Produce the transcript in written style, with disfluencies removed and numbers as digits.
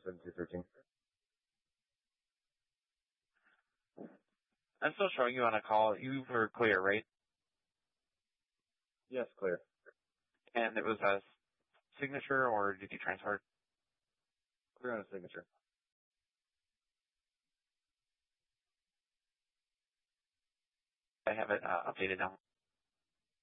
7213. I'm still showing you on a call. You were clear, right? Yes, clear. And it was a signature, or did you transfer? Clear on a signature. I have it updated now.